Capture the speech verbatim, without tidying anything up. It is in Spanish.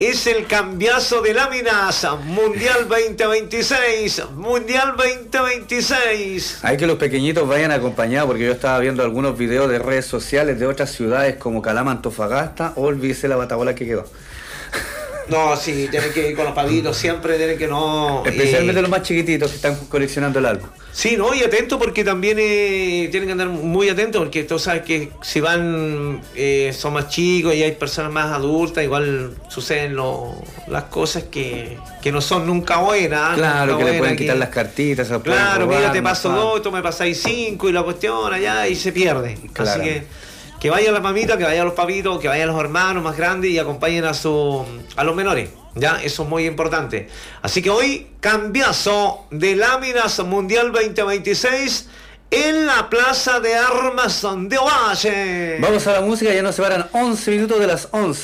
Es el cambiazo de láminas Mundial veinte veintiséis. Mundial veinte veintiséis. Hay que los pequeñitos vayan acompañados, porque yo estaba viendo algunos videos de redes sociales de otras ciudades como Calama, Antofagasta. Olvídese la batabola que quedó. No, sí, tienen que ir con los pavitos, siempre tienen que no... Especialmente eh, los más chiquititos que están coleccionando el álbum. Sí, no, y atento porque también eh, tienen que andar muy atentos, porque tú sabes que si van, eh, son más chicos y hay personas más adultas, igual suceden lo, las cosas que, que no son nunca buenas. Claro, nunca que le buenas, pueden que, quitar las cartitas. Se claro, robar, mira, te paso no, dos, tú me pasáis cinco y la cuestión allá y se pierde. Claro. Así que que vayan las mamitas, que vayan los papitos, que vayan los hermanos más grandes y acompañen a, su, a los menores. Ya, eso es muy importante. Así que hoy, cambiazo de láminas Mundial veinte veintiséis en la Plaza de Armas de Ovalle. Vamos a la música, ya nos separan once minutos de las once.